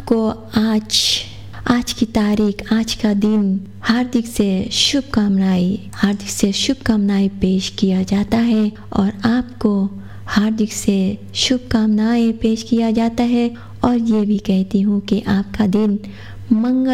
आपको आज की तारीख, आज का दिन हार्दिक से शुभकामनाएं पेश किया जाता है और आपको हार्दिक से शुभकामनाएं पेश किया जाता है और ये भी कहती हूँ कि आपका दिन मंगल